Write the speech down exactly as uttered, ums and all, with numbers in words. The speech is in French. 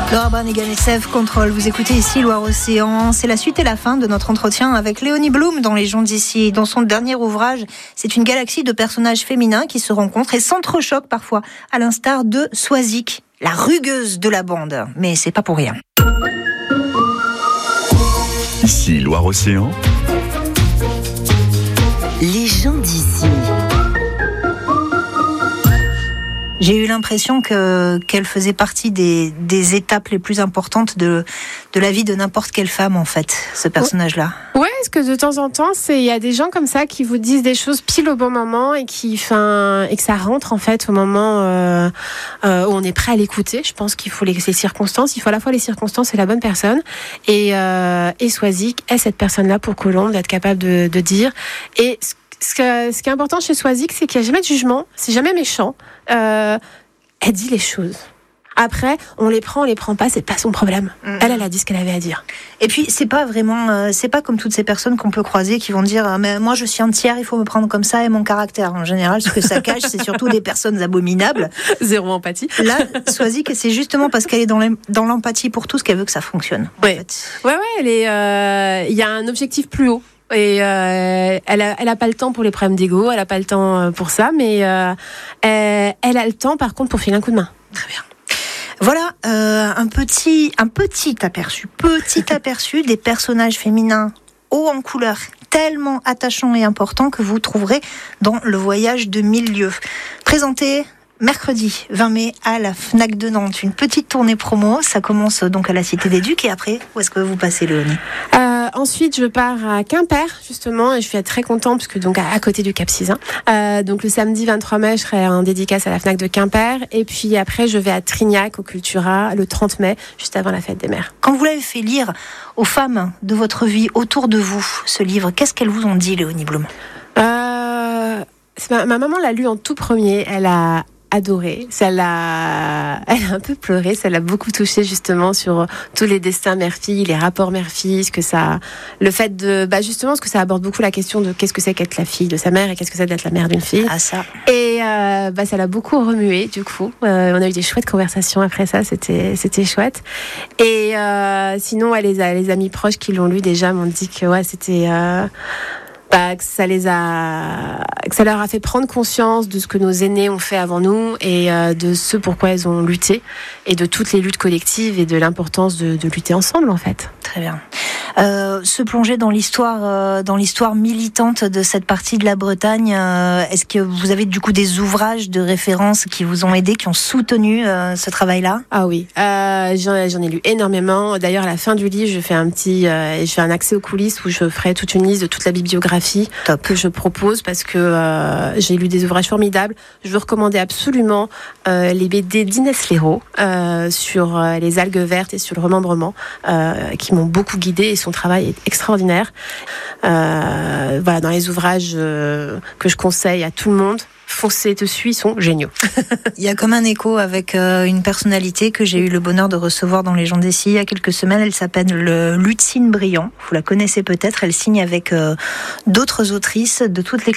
Laura Branigan et Sèvres Control, vous écoutez ici Loire-Océan. C'est la suite et la fin de notre entretien avec Léonie Blum dans Les gens d'ici. Dans son dernier ouvrage, c'est une galaxie de personnages féminins qui se rencontrent et s'entrechoquent parfois, à l'instar de Swazik, la rugueuse de la bande. Mais c'est pas pour rien. Ici Loire-Océan. Les gens d'ici. J'ai eu l'impression que, qu'elle faisait partie des, des étapes les plus importantes de, de la vie de n'importe quelle femme, en fait, ce personnage-là. Ouais, parce que de temps en temps, c'est, il y a des gens comme ça qui vous disent des choses pile au bon moment et qui, fin, et que ça rentre, en fait, au moment, euh, euh, où on est prêt à l'écouter. Je pense qu'il faut les, les circonstances, il faut à la fois les circonstances et la bonne personne. Et, euh, et Swazik est cette personne-là pour Colombe, d'être capable de, de dire. Et Ce, que, ce qui est important chez Swazik, c'est qu'il n'y a jamais de jugement, c'est jamais méchant. Euh, elle dit les choses. Après, on les prend, on les prend pas, c'est pas son problème. Mmh. Elle, elle a dit ce qu'elle avait à dire. Et puis, c'est pas vraiment, euh, c'est pas comme toutes ces personnes qu'on peut croiser qui vont dire, euh, mais moi je suis entière, il faut me prendre comme ça et mon caractère. En général, ce que ça cache, c'est surtout des personnes abominables. Zéro empathie. Là, Swazik, c'est justement parce qu'elle est dans, dans l'empathie pour tout ce qu'elle veut que ça fonctionne. Ouais, en fait. ouais, ouais, elle est, euh, il y a un objectif plus haut. Et euh, elle a, elle a pas le temps pour les problèmes d'ego, elle a pas le temps pour ça, mais euh, elle, elle a le temps par contre pour filer un coup de main. Très bien. Voilà euh, un petit, un petit aperçu, petit aperçu des personnages féminins hauts en couleur, tellement attachants et importants que vous trouverez dans Le Voyage de mille lieues. Présenté mercredi vingt mai à la Fnac de Nantes, une petite tournée promo. Ça commence donc à la Cité des Ducs et après, où est-ce que vous passez, Léonie ? euh, Ensuite, je pars à Quimper justement et je suis très contente parce que donc à, à côté du Cap Sizun. Euh, donc le samedi vingt-trois mai, je serai en dédicace à la Fnac de Quimper et puis après, je vais à Trignac au Cultura le trente mai, juste avant la fête des mères. Quand vous l'avez fait lire aux femmes de votre vie autour de vous, ce livre, qu'est-ce qu'elles vous ont dit, Léonie Blum ? euh, ma, ma maman l'a lu en tout premier. Elle a adoré, ça l'a, elle a un peu pleuré, ça l'a beaucoup touchée justement sur tous les destins mère-fille, les rapports mère-fille, ce que ça, le fait de, bah justement, ce que ça aborde beaucoup la question de qu'est-ce que c'est qu'être la fille de sa mère et qu'est-ce que c'est d'être la mère d'une fille. Ah ça. Et euh, bah ça l'a beaucoup remué du coup. Euh, on a eu des chouettes conversations après ça, c'était c'était chouette. Et euh, sinon, ouais, les les amis proches qui l'ont lu déjà m'ont dit que ouais c'était euh, Bah, que ça les a, que ça leur a fait prendre conscience de ce que nos aînés ont fait avant nous et euh, de ce pourquoi elles ont lutté et de toutes les luttes collectives et de l'importance de, de lutter ensemble en fait. Très bien. Euh, se plonger dans l'histoire, euh, dans l'histoire militante de cette partie de la Bretagne. Euh, est-ce que vous avez du coup des ouvrages de référence qui vous ont aidé, qui ont soutenu euh, ce travail-là ? Ah oui, euh, j'en, j'en ai lu énormément. D'ailleurs, à la fin du livre, je fais un petit, euh, je fais un accès aux coulisses où je ferai toute une liste de toute la bibliographie Top. que je propose parce que euh, j'ai lu des ouvrages formidables. Je veux recommander absolument euh, les B D d'Inès Léraud euh, sur euh, les algues vertes et sur le remembrement, euh, qui m'ont beaucoup guidée et son travail est extraordinaire. Euh, voilà, dans les ouvrages euh, que je conseille à tout le monde, foncez dessus, ils sont géniaux. Il y a comme un écho avec euh, une personnalité que j'ai eu le bonheur de recevoir dans Les gens d'ici il y a quelques semaines. Elle s'appelle le Lucine Briand. Vous la connaissez peut-être. Elle signe avec euh, d'autres autrices de toutes les